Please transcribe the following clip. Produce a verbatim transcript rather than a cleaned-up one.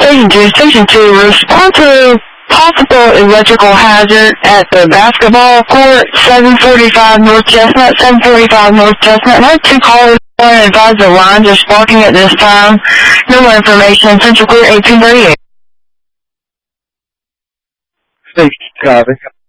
Station two, Station two, respond to possible electrical hazard at the basketball court, seven forty-five North Chestnut, seven forty-five North Chestnut. I have two callers. One advised the lines are sparking at this time. No more information. Central Clear eighteen thirty-eight. Station copy.